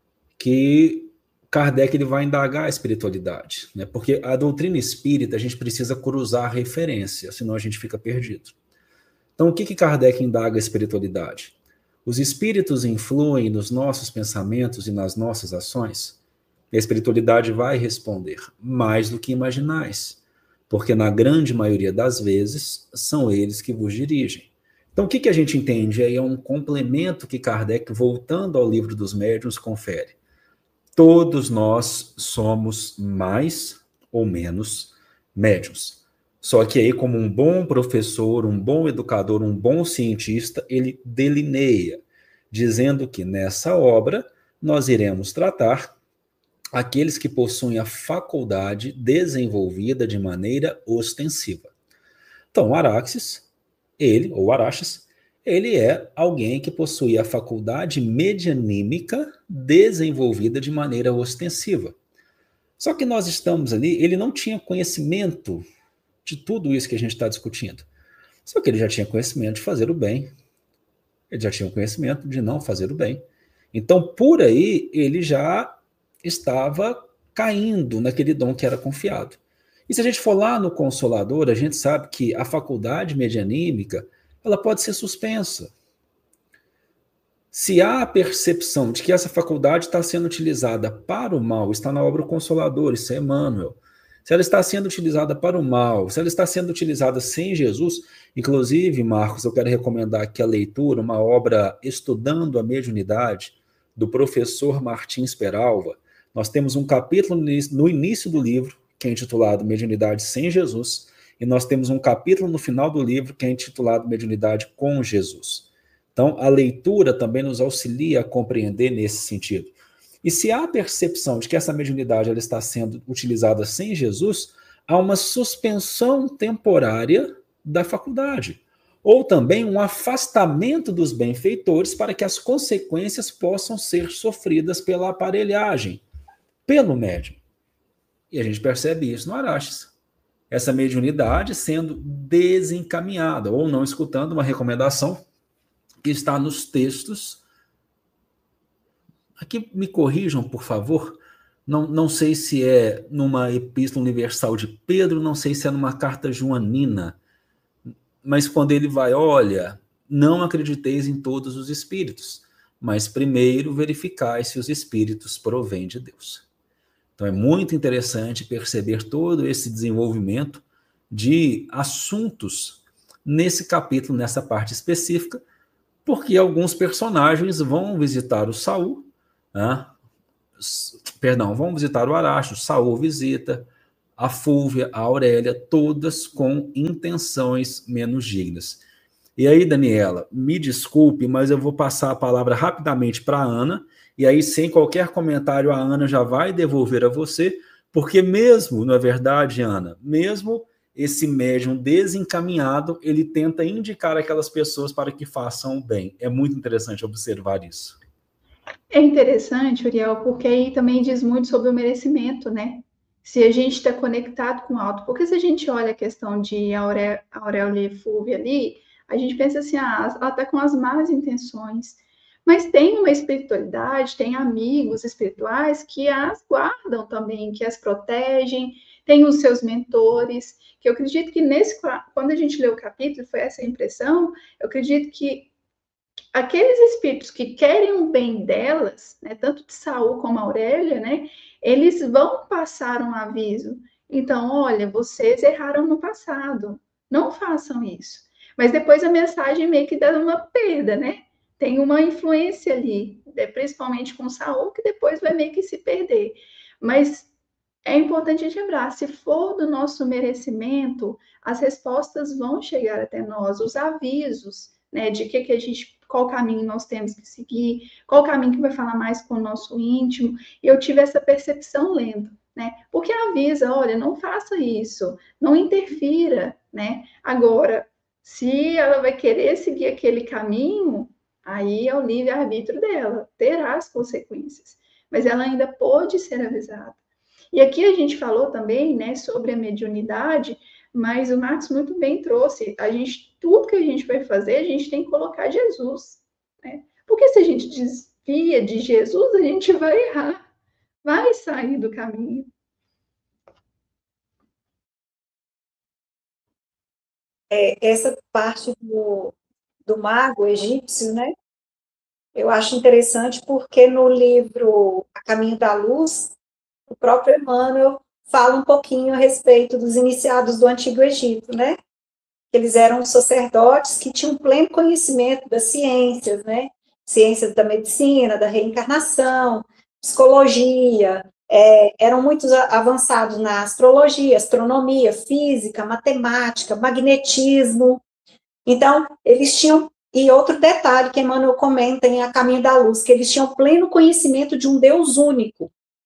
que Kardec ele vai indagar a espiritualidade, né? Porque a doutrina espírita a gente precisa cruzar a referência, senão a gente fica perdido. Então o que, que Kardec indaga a espiritualidade? Os espíritos influem nos nossos pensamentos e nas nossas ações? A espiritualidade vai responder, mais do que imaginais, porque na grande maioria das vezes são eles que vos dirigem. Então o que, que a gente entende aí é um complemento que Kardec, voltando ao Livro dos Médiuns, confere. Todos nós somos mais ou menos médiuns. Só que aí, como um bom professor, um bom educador, um bom cientista, ele delineia, dizendo que nessa obra nós iremos tratar aqueles que possuem a faculdade desenvolvida de maneira ostensiva. Então, o Araxes, ele, ou Araxes, ele é alguém que possui a faculdade medianímica desenvolvida de maneira ostensiva. Só que nós estamos ali, ele não tinha conhecimento de tudo isso que a gente está discutindo. Só que ele já tinha conhecimento de fazer o bem. Ele já tinha conhecimento de não fazer o bem. Então, por aí, ele já estava caindo naquele dom que era confiado. E se a gente for lá no Consolador, a gente sabe que a faculdade medianímica, ela pode ser suspensa. Se há a percepção de que essa faculdade está sendo utilizada para o mal, está na obra O Consolador, isso é Emmanuel. Se ela está sendo utilizada para o mal, se ela está sendo utilizada sem Jesus, inclusive, Marcos, eu quero recomendar aqui a leitura, uma obra Estudando a Mediunidade, do professor Martins Peralva. Nós temos um capítulo no início do livro, que é intitulado Mediunidade sem Jesus, e nós temos um capítulo no final do livro, que é intitulado Mediunidade com Jesus. Então, a leitura também nos auxilia a compreender nesse sentido. E se há a percepção de que essa mediunidade ela está sendo utilizada sem Jesus, há uma suspensão temporária da faculdade, ou também um afastamento dos benfeitores para que as consequências possam ser sofridas pela aparelhagem, pelo médium. E a gente percebe isso no Araxes. Essa mediunidade sendo desencaminhada, ou não escutando uma recomendação que está nos textos. Aqui me corrijam, por favor, não, não sei se é numa Epístola Universal de Pedro, não sei se é numa carta joanina, mas quando ele vai, olha, não acrediteis em todos os espíritos, mas primeiro verificai se os espíritos provêm de Deus. Então é muito interessante perceber todo esse desenvolvimento de assuntos nesse capítulo, nessa parte específica, porque alguns personagens vão visitar o Saul, né? Perdão, vão visitar o Araxes, Saul visita, a Fúvia, a Aurélia, todas com intenções menos dignas. E aí, Daniela, me desculpe, mas eu vou passar a palavra rapidamente para a Ana, e aí, sem qualquer comentário, a Ana já vai devolver a você, porque mesmo, não é verdade, Ana, mesmo esse médium desencaminhado, ele tenta indicar aquelas pessoas para que façam o bem. É muito interessante observar isso. É interessante, Uriel, porque aí também diz muito sobre o merecimento, né? Se a gente está conectado com o alto, porque se a gente olha a questão de Aurélia e Fúvia ali, a gente pensa assim, ah, ela está com as más intenções. Mas tem uma espiritualidade, tem amigos espirituais que as guardam também, que as protegem, tem os seus mentores, que eu acredito que nesse, quando a gente leu o capítulo, foi essa a impressão, eu acredito que aqueles espíritos que querem o bem delas, né, tanto de Saul como Aurélia, né, eles vão passar um aviso. Então, olha, vocês erraram no passado, não façam isso. Mas depois a mensagem meio que dá uma perda, né? Tem uma influência ali, principalmente com Saul, que depois vai meio que se perder. Mas é importante a gente lembrar, se for do nosso merecimento, as respostas vão chegar até nós, os avisos, né, de que, que a gente, qual caminho nós temos que seguir, qual caminho que vai falar mais com o nosso íntimo. E eu tive essa percepção lendo, né? Porque avisa, olha, não faça isso, não interfira, né? Agora, se ela vai querer seguir aquele caminho, aí é o livre-arbítrio dela, terá as consequências. Mas ela ainda pode ser avisada. E aqui a gente falou também, né, sobre a mediunidade, mas o Marcos muito bem trouxe. A gente, tudo que a gente vai fazer, a gente tem que colocar Jesus, né? Porque se a gente desvia de Jesus, a gente vai errar, vai sair do caminho. É, essa parte do, do mago egípcio, né? Eu acho interessante porque no livro A Caminho da Luz, o próprio Emmanuel fala um pouquinho a respeito dos iniciados do Antigo Egito, né? Eles eram sacerdotes que tinham pleno conhecimento das ciências, né? Ciências da medicina, da reencarnação, psicologia, é, eram muito avançados na astrologia, astronomia, física, matemática, magnetismo. Então, eles tinham, e outro detalhe que Emmanuel comenta em A Caminho da Luz, que eles tinham pleno conhecimento de um Deus único.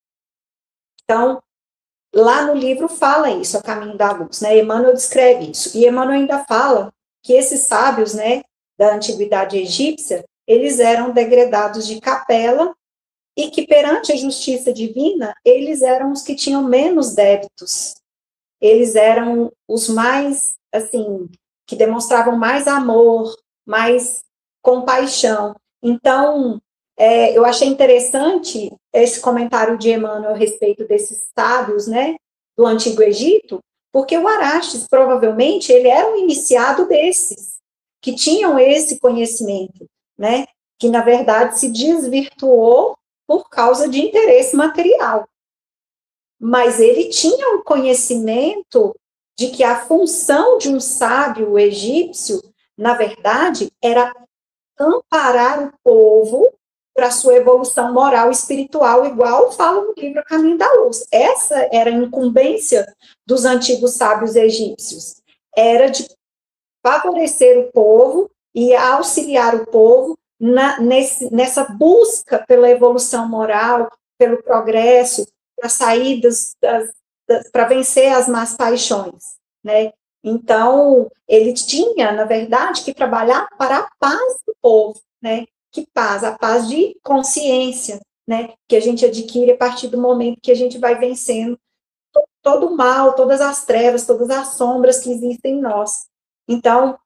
Então, lá no livro fala isso, A Caminho da Luz, né? Emmanuel descreve isso. E Emmanuel ainda fala que esses sábios, né, da antiguidade egípcia, eles eram degredados de capela e que perante a justiça divina, eles eram os que tinham menos débitos. Eles eram os mais, assim, que demonstravam mais amor, mais compaixão. Então, é, eu achei interessante esse comentário de Emmanuel a respeito desses sábios, né, do Antigo Egito, porque o Araxes, provavelmente, ele era um iniciado desses, que tinham esse conhecimento, né, que, na verdade, se desvirtuou por causa de interesse material. Mas ele tinha um conhecimento de que a função de um sábio egípcio, na verdade, era amparar o povo para sua evolução moral e espiritual, igual fala no livro A Caminho da Luz. Essa era a incumbência dos antigos sábios egípcios, era de favorecer o povo e auxiliar o povo na, nesse, nessa busca pela evolução moral, pelo progresso, para sair das, das, das para vencer as más paixões, né? Então, ele tinha, na verdade, que trabalhar para a paz do povo, né? Que paz? A paz de consciência, né? Que a gente adquire a partir do momento que a gente vai vencendo todo o mal, todas as trevas, todas as sombras que existem em nós. Então,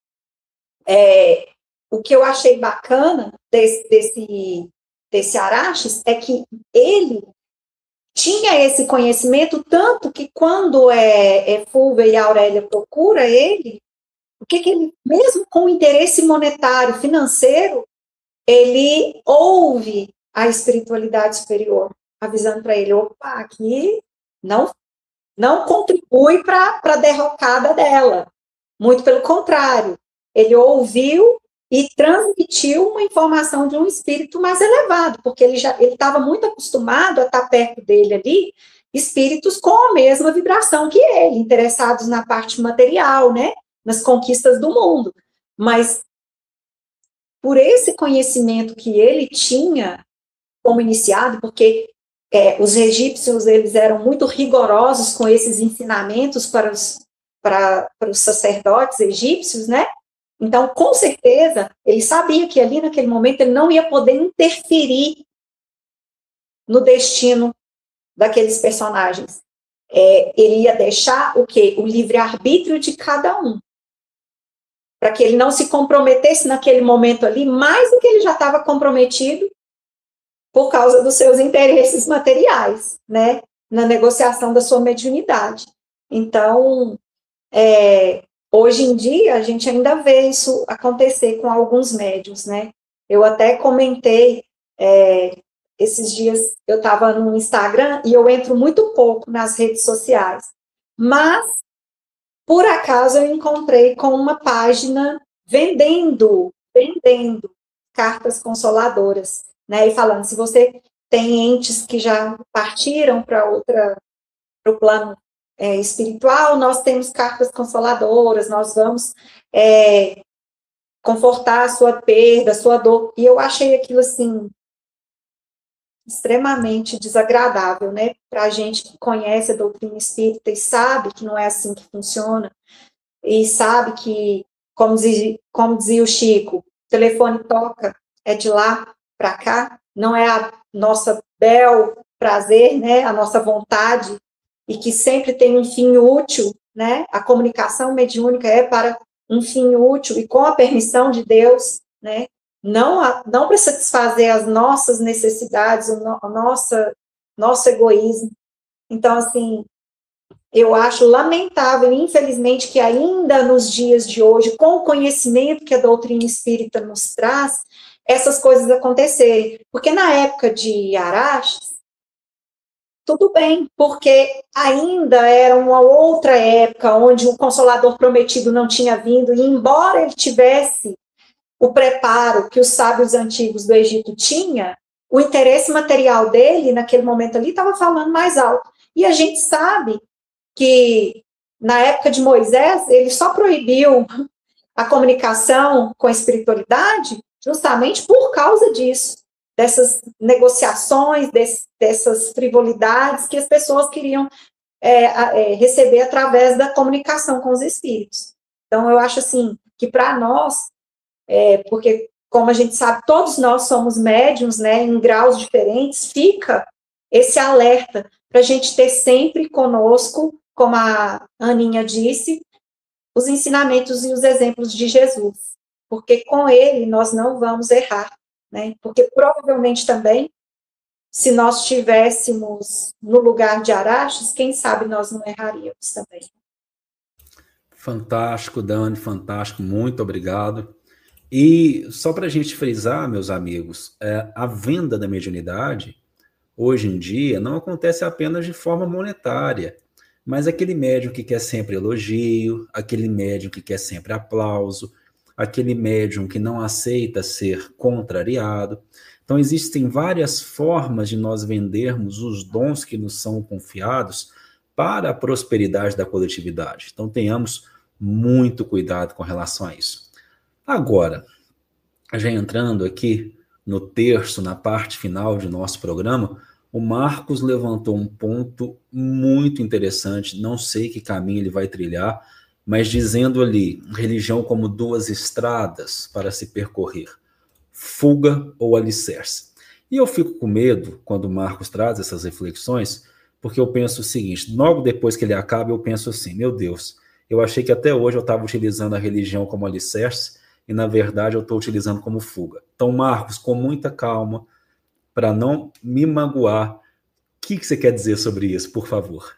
é, o que eu achei bacana desse, desse, desse Araxes é que ele tinha esse conhecimento, tanto que quando é, é Fúvia e Aurélia procura ele, o que, que ele, mesmo com interesse monetário, financeiro, ele ouve a espiritualidade superior, avisando para ele, opa, aqui não, não contribui para a derrocada dela. Muito pelo contrário, ele ouviu e transmitiu uma informação de um espírito mais elevado, porque ele já ele estava muito acostumado a estar perto dele ali, espíritos com a mesma vibração que ele, interessados na parte material, né, nas conquistas do mundo. Mas, por esse conhecimento que ele tinha como iniciado, porque é, os egípcios eles eram muito rigorosos com esses ensinamentos para os, para, para os sacerdotes egípcios, né? Então, com certeza, ele sabia que ali, naquele momento, ele não ia poder interferir no destino daqueles personagens. É, ele ia deixar o quê? O livre-arbítrio de cada um. para que ele não se comprometesse naquele momento ali, mais do que ele já estava comprometido por causa dos seus interesses materiais, né, na negociação da sua mediunidade. Então, é, hoje em dia, a gente ainda vê isso acontecer com alguns médiuns, né? Eu até comentei, é, esses dias eu estava no Instagram e eu entro muito pouco nas redes sociais, mas, por acaso, eu encontrei com uma página vendendo, vendendo cartas consoladoras, né? E falando, se você tem entes que já partiram para outra, para o plano é, espiritual, nós temos cartas consoladoras, nós vamos é, confortar a sua perda, a sua dor. E eu achei aquilo assim extremamente desagradável, né? Para a gente que conhece a doutrina espírita e sabe que não é assim que funciona, e sabe que, como dizia, como dizia o Chico, o telefone toca, é de lá para cá, não é a nossa bel prazer, né? A nossa vontade, e que sempre tem um fim útil, né? A comunicação mediúnica é para um fim útil e com a permissão de Deus, né? Não, não para satisfazer as nossas necessidades, o, no, o nossa, nosso egoísmo. Então, assim, eu acho lamentável, infelizmente, que ainda nos dias de hoje, com o conhecimento que a doutrina espírita nos traz, essas coisas acontecerem. Porque na época de Araxes, tudo bem, porque ainda era uma outra época onde o Consolador Prometido não tinha vindo, e embora ele tivesse o preparo que os sábios antigos do Egito tinham, o interesse material dele, naquele momento ali, estava falando mais alto. E a gente sabe que, na época de Moisés, ele só proibiu a comunicação com a espiritualidade justamente por causa disso, dessas negociações, desse, dessas frivolidades que as pessoas queriam é, é, receber através da comunicação com os espíritos. Então, eu acho assim, que para nós, é, porque, como a gente sabe, todos nós somos médiums, né, em graus diferentes, fica esse alerta para a gente ter sempre conosco, como a Aninha disse, os ensinamentos e os exemplos de Jesus, porque com ele nós não vamos errar, né? Porque provavelmente também, se nós estivéssemos no lugar de Araxes, quem sabe nós não erraríamos também. Fantástico, Dani, fantástico, muito obrigado. E só para a gente frisar, meus amigos, é, a venda da mediunidade, hoje em dia, não acontece apenas de forma monetária, mas aquele médium que quer sempre elogio, aquele médium que quer sempre aplauso, aquele médium que não aceita ser contrariado. Então, existem várias formas de nós vendermos os dons que nos são confiados para a prosperidade da coletividade. Então, tenhamos muito cuidado com relação a isso. Agora, já entrando aqui no terço, na parte final de nosso programa, o Marcos levantou um ponto muito interessante, não sei que caminho ele vai trilhar, mas dizendo ali, religião como duas estradas para se percorrer, fuga ou alicerce. E eu fico com medo quando o Marcos traz essas reflexões, porque eu penso o seguinte, logo depois que ele acaba, eu penso assim, meu Deus, eu achei que até hoje eu estava utilizando a religião como alicerce, e na verdade eu estou utilizando como fuga. Então, Marcos, com muita calma, para não me magoar, o que, que você quer dizer sobre isso, por favor?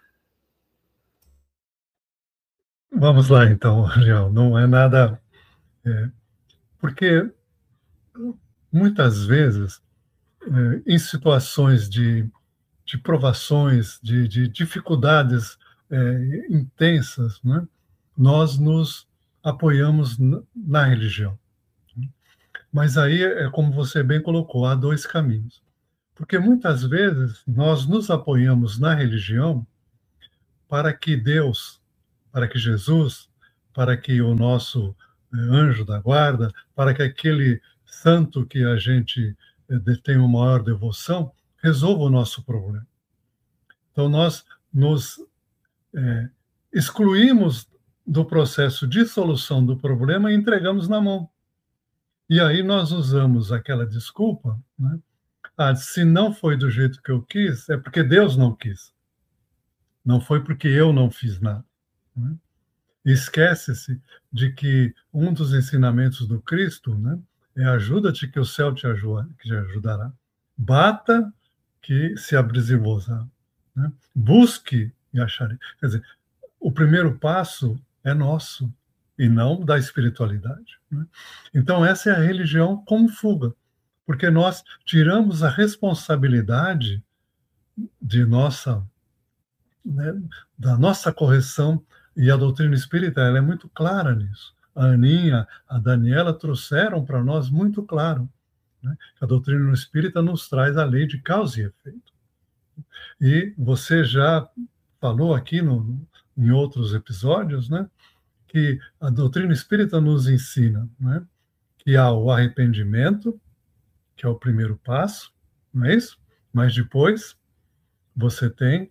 Vamos lá, então, Ariel. Não é nada... É, porque, muitas vezes, é, em situações de, de provações, de, de dificuldades é, intensas, né, nós nos apoiamos na, na religião. Mas aí, é como você bem colocou, há dois caminhos. Porque, muitas vezes, nós nos apoiamos na religião para que Deus... para que Jesus, para que o nosso anjo da guarda, para que aquele santo que a gente tem uma maior devoção, resolva o nosso problema. Então, nós nos é, excluímos do processo de solução do problema e entregamos na mão. E aí nós usamos aquela desculpa, né? Ah, se não foi do jeito que eu quis, é porque Deus não quis. Não foi porque eu não fiz nada. Né? E esquece-se de que um dos ensinamentos do Cristo, né, é ajuda-te que o céu te ajudará. Bata que se abrir-se-vos-á, né? Busque e acharei. Quer dizer, o primeiro passo é nosso e não da espiritualidade, né? Então essa é a religião como fuga, porque nós tiramos a responsabilidade de nossa, né, da nossa correção, e a doutrina espírita ela é muito clara nisso. A Aninha, a Daniela trouxeram para nós muito claro, né, que a doutrina espírita nos traz a lei de causa e efeito. E você já falou aqui no, em outros episódios, né, que a doutrina espírita nos ensina, né, que há o arrependimento, que é o primeiro passo, não é isso? Mas depois você tem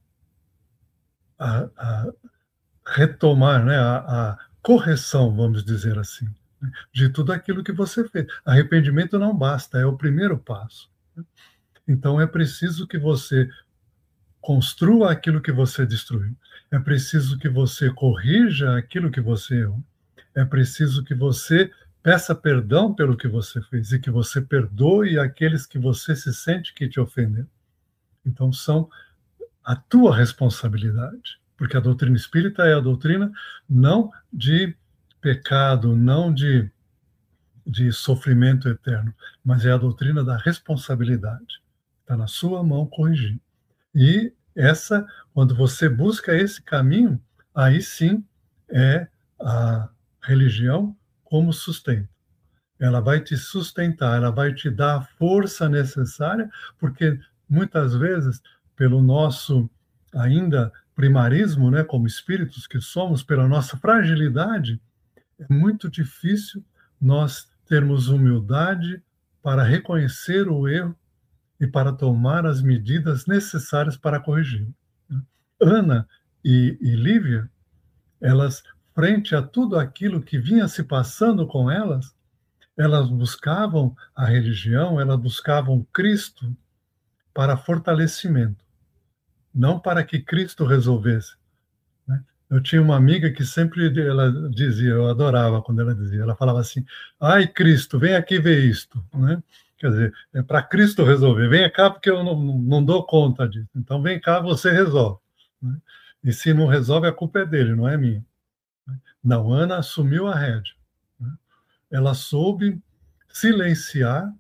a, a retomar, né, a, a correção, vamos dizer assim, né, de tudo aquilo que você fez. Arrependimento não basta, é o primeiro passo. Então é preciso que você construa aquilo que você destruiu. É preciso que você corrija aquilo que você errou. É preciso que você peça perdão pelo que você fez e que você perdoe aqueles que você se sente que te ofenderam. Então são a tua responsabilidade, porque a doutrina espírita é a doutrina não de pecado, não de, de sofrimento eterno, mas é a doutrina da responsabilidade. Está na sua mão corrigir. E essa, quando você busca esse caminho, aí sim é a religião como sustento. Ela vai te sustentar, ela vai te dar a força necessária, porque muitas vezes, pelo nosso ainda primarismo, né, como espíritos que somos, pela nossa fragilidade, é muito difícil nós termos humildade para reconhecer o erro e para tomar as medidas necessárias para corrigi-lo. Ana e, e Lívia, elas, frente a tudo aquilo que vinha se passando com elas, elas buscavam a religião, elas buscavam Cristo para fortalecimento, não para que Cristo resolvesse. Né? Eu tinha uma amiga que sempre ela dizia, eu adorava quando ela dizia, ela falava assim, ai Cristo, vem aqui ver isto, né? Quer dizer, é para Cristo resolver, vem cá porque eu não, não dou conta disso, então vem cá, você resolve. Né? E se não resolve, a culpa é dele, não é minha. Não, Ana assumiu a rédea. Né? Ela soube silenciar,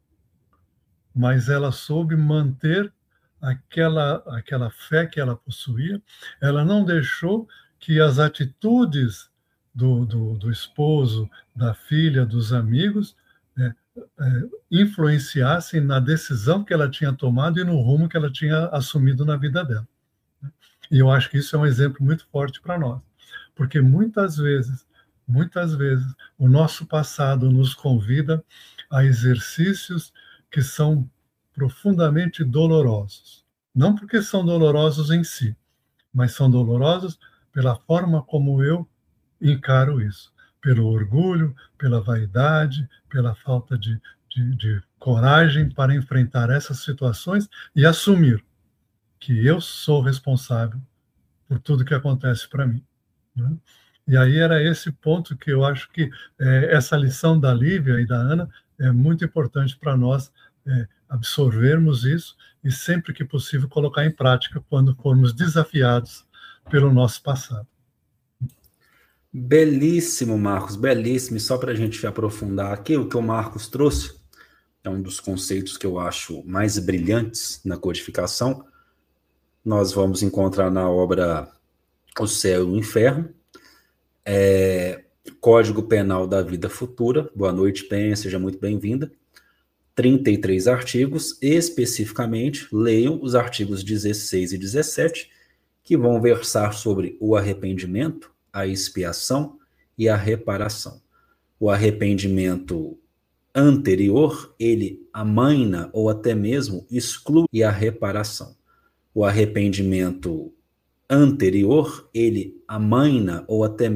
mas ela soube manter aquela, aquela fé que ela possuía. Ela não deixou que as atitudes do, do, do esposo, da filha, dos amigos, é, é, influenciassem na decisão que ela tinha tomado e no rumo que ela tinha assumido na vida dela. E eu acho que isso é um exemplo muito forte para nós, porque muitas vezes, muitas vezes, o nosso passado nos convida a exercícios que são profundamente dolorosos. Não porque são dolorosos em si, mas são dolorosos pela forma como eu encaro isso. Pelo orgulho, pela vaidade, pela falta de, de, de coragem para enfrentar essas situações e assumir que eu sou responsável por tudo que acontece para mim. Né? E aí era esse ponto que eu acho que é, essa lição da Lívia e da Ana é muito importante para nós é, absorvermos isso e sempre que possível colocar em prática quando formos desafiados pelo nosso passado. Belíssimo, Marcos, belíssimo. E só para a gente aprofundar aqui, o que o Marcos trouxe é um dos conceitos que eu acho mais brilhantes na codificação. Nós vamos encontrar na obra O Céu e o Inferno, é, Código Penal da Vida Futura. Boa noite, Penha, seja muito bem-vinda. trinta e três artigos, especificamente, leiam os artigos dezesseis e dezessete, que vão versar sobre o arrependimento, a expiação e a reparação. O arrependimento anterior, ele amaina ou até mesmo exclui a reparação. O arrependimento anterior, ele amaina ou até